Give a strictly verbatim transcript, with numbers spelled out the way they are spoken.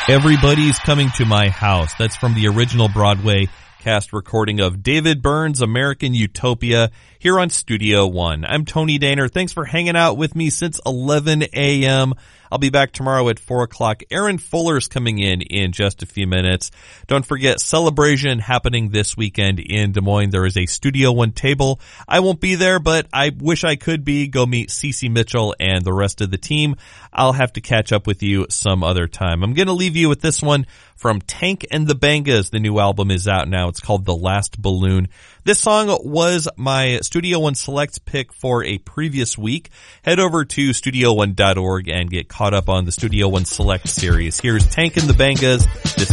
Everybody's Coming to My House. That's from the original Broadway cast recording of David Byrne's American Utopia here on Studio One. I'm Tony Daner. Thanks for hanging out with me since eleven a.m. I'll be back tomorrow at four o'clock. Aaron Fuller's coming in in just a few minutes. Don't forget, Celebration happening this weekend in Des Moines. There is a Studio One table. I won't be there, but I wish I could be. Go meet Cece Mitchell and the rest of the team. I'll have to catch up with you some other time. I'm going to leave you with this one from Tank and the Bangas. The new album is out now. It's called The Last Balloon. This song was my Studio One Select pick for a previous week. Head over to studio one dot org and get caught up on the Studio One Select series. Here's Tank and the Bangas. This